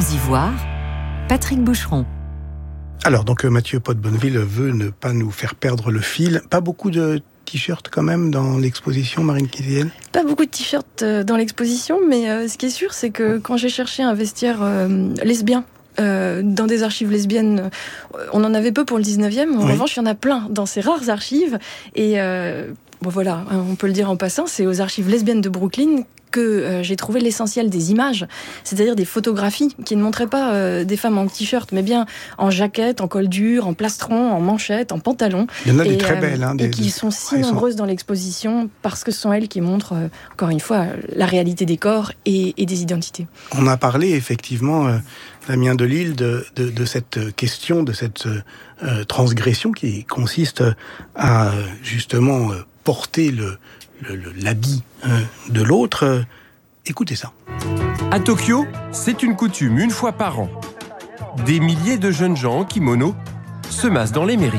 Ivoires, Patrick Boucheron. Alors, donc Mathieu Pot-Bonneville veut ne pas nous faire perdre le fil. Pas beaucoup de t-shirts quand même dans l'exposition, Marine Kiziel? Pas beaucoup de t-shirts dans l'exposition, mais ce qui est sûr, c'est que quand j'ai cherché un vestiaire lesbien, dans des archives lesbiennes, on en avait peu pour le 19e. En revanche, il y en a plein dans ces rares archives. Et bon voilà, on peut le dire en passant, c'est aux archives lesbiennes de Brooklyn que j'ai trouvé l'essentiel des images, c'est-à-dire des photographies qui ne montraient pas des femmes en t-shirt, mais bien en jaquette, en col dur, en plastron, en manchette, en pantalon. Il y en a des très belles. Et qui sont si nombreuses dans l'exposition parce que ce sont elles qui montrent, encore une fois, la réalité des corps et des identités. On a parlé effectivement, Damien Delille, de cette question, de cette transgression qui consiste à justement porter l'habit de l'autre. Écoutez ça. À Tokyo, c'est une coutume, une fois par an. Des milliers de jeunes gens en kimono se massent dans les mairies.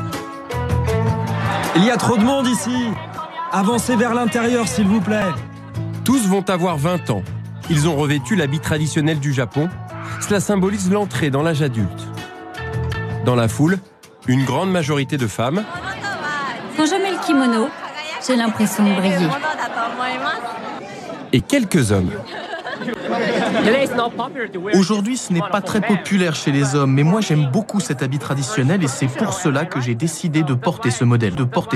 Il y a trop de monde ici. Avancez vers l'intérieur, s'il vous plaît. Tous vont avoir 20 ans. Ils ont revêtu l'habit traditionnel du Japon. Cela symbolise l'entrée dans l'âge adulte. Dans la foule, une grande majorité de femmes. Quand je mets le kimono, j'ai l'impression de briller. Et quelques hommes. Aujourd'hui, ce n'est pas très populaire chez les hommes, mais moi j'aime beaucoup cet habit traditionnel et c'est pour cela que j'ai décidé de porter ce modèle.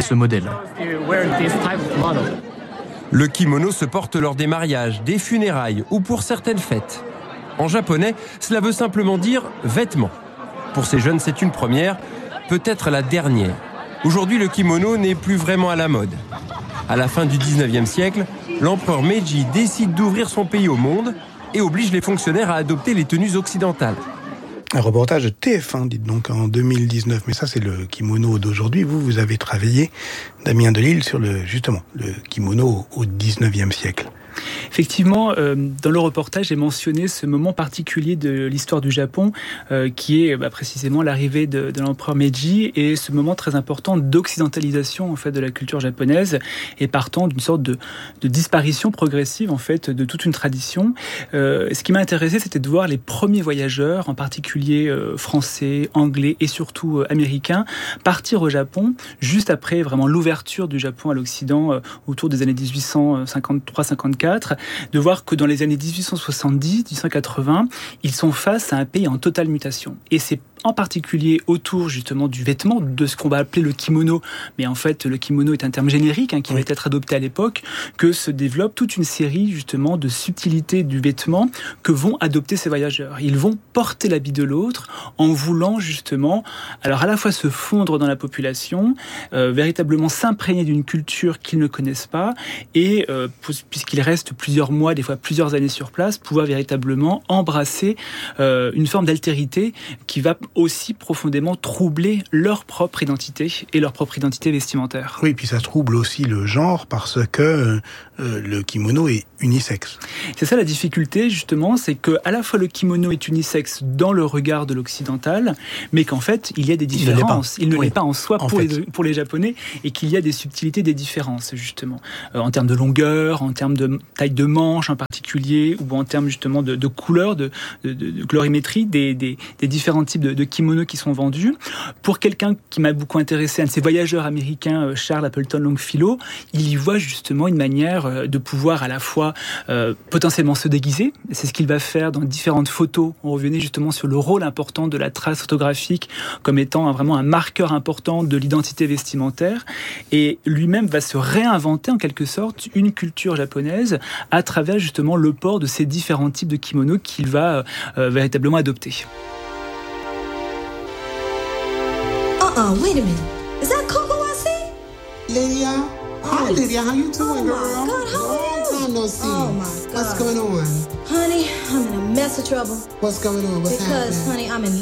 Le kimono se porte lors des mariages, des funérailles ou pour certaines fêtes. En japonais, cela veut simplement dire vêtements. Pour ces jeunes, c'est une première, peut-être la dernière. Aujourd'hui, le kimono n'est plus vraiment à la mode. À la fin du 19e siècle, l'empereur Meiji décide d'ouvrir son pays au monde et oblige les fonctionnaires à adopter les tenues occidentales. Un reportage de TF1, dites donc, en 2019. Mais ça, c'est le kimono d'aujourd'hui. Vous avez travaillé, Damien Delille, sur le kimono au 19e siècle. Effectivement, dans le reportage, j'ai mentionné ce moment particulier de l'histoire du Japon, qui est précisément l'arrivée de l'empereur Meiji, et ce moment très important d'occidentalisation en fait de la culture japonaise, et partant d'une sorte de disparition progressive en fait de toute une tradition. Ce qui m'a intéressé, c'était de voir les premiers voyageurs, en particulier français, anglais et surtout américains, partir au Japon juste après vraiment l'ouverture du Japon à l'Occident autour des années 1853-54. De voir que dans les années 1870-1880, ils sont face à un pays en totale mutation. Et c'est en particulier autour justement du vêtement, de ce qu'on va appeler le kimono, mais en fait le kimono est un terme générique qui va être adopté à l'époque, que se développe toute une série justement de subtilités du vêtement que vont adopter ces voyageurs. Ils vont porter l'habit de l'autre en voulant justement, alors à la fois se fondre dans la population, véritablement s'imprégner d'une culture qu'ils ne connaissent pas, et puisqu'ils restent plusieurs mois, des fois plusieurs années sur place, pouvoir véritablement embrasser une forme d'altérité qui va aussi profondément troubler leur propre identité et leur propre identité vestimentaire. Oui, puis ça trouble aussi le genre parce que le kimono est unisexe. C'est ça la difficulté justement, c'est que à la fois le kimono est unisexe dans le regard de l'occidental, mais qu'en fait il y a des différences. Il ne l'est pas en soi pour les Japonais, et qu'il y a des subtilités, des différences justement, en termes de longueur, en termes de taille de manche en particulier, ou en termes justement de couleur, de colorimétrie des différents types de kimonos qui sont vendus. Pour quelqu'un qui m'a beaucoup intéressé, un de ces voyageurs américains, Charles Appleton Longfellow, il y voit justement une manière de pouvoir à la fois potentiellement se déguiser. C'est ce qu'il va faire dans différentes photos. On revenait justement sur le rôle important de la trace photographique comme étant vraiment un marqueur important de l'identité vestimentaire. Et lui-même va se réinventer en quelque sorte une culture japonaise à travers justement le port de ces différents types de kimonos qu'il va véritablement adopter. Wait a minute. Is that Coco I see? Lydia? Hi, Lydia. How you doing, girl? Oh, my God, how are you? Long time no see. Oh, my God. What's going on? Honey, I'm in a mess of trouble. What's going on? What's happening? Because, honey, I'm in